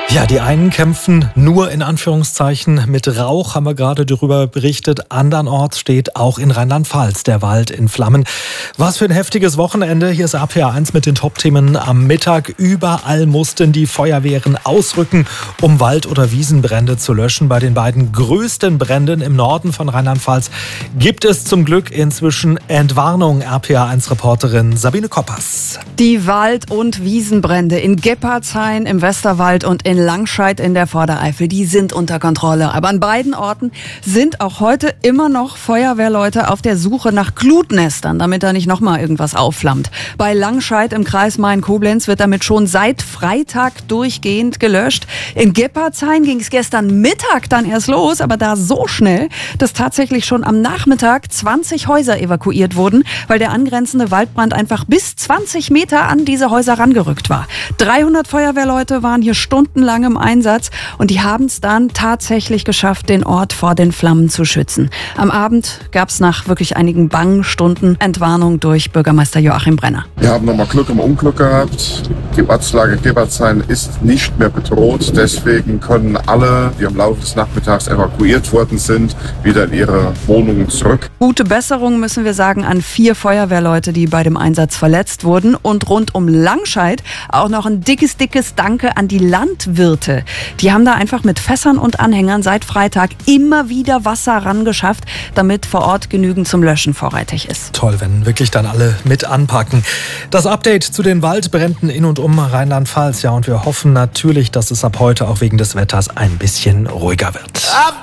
Ja, die einen kämpfen nur in Anführungszeichen mit Rauch, haben wir gerade darüber berichtet. Andernorts steht auch in Rheinland-Pfalz der Wald in Flammen. Was für ein heftiges Wochenende. Hier ist RPA1 mit den Top-Themen am Mittag. Überall mussten die Feuerwehren ausrücken, um Wald- oder Wiesenbrände zu löschen. Bei den beiden größten Bränden im Norden von Rheinland-Pfalz gibt es zum Glück inzwischen Entwarnung. RPA1-Reporterin Sabine Koppers. Die Wald- und Wiesenbrände in Geppardshain im Westerwald und in Langscheid in der Vordereifel, die sind unter Kontrolle. Aber an beiden Orten sind auch heute immer noch Feuerwehrleute auf der Suche nach Glutnestern, damit da nicht nochmal irgendwas aufflammt. Bei Langscheid im Kreis Main-Koblenz wird damit schon seit Freitag durchgehend gelöscht. In Geppardshain ging es gestern Mittag dann erst los, aber da so schnell, dass tatsächlich schon am Nachmittag 20 Häuser evakuiert wurden, weil der angrenzende Waldbrand einfach bis 20 Meter an diese Häuser rangerückt war. 300 Feuerwehrleute waren hier stundenlang im Einsatz und die haben es dann tatsächlich geschafft, den Ort vor den Flammen zu schützen. Am Abend gab es nach wirklich einigen bangen Stunden Entwarnung durch Bürgermeister Joachim Brenner. Wir haben nochmal Glück im Unglück gehabt. Die Ortslage Geppardshain ist nicht mehr bedroht. Deswegen können alle, die im Laufe des Nachmittags evakuiert worden sind, wieder in ihre Wohnungen zurück. Gute Besserung müssen wir sagen an 4 Feuerwehrleute, die bei dem Einsatz verletzt wurden. Und rund um Langscheid auch noch ein dickes Danke an die Landwirte. Die haben da einfach mit Fässern und Anhängern seit Freitag immer wieder Wasser rangeschafft, damit vor Ort genügend zum Löschen vorrätig ist. Toll, wenn wirklich dann alle mit anpacken. Das Update zu den Waldbränden in und um Rheinland-Pfalz. Ja, und wir hoffen natürlich, dass es ab heute auch wegen des Wetters ein bisschen ruhiger wird.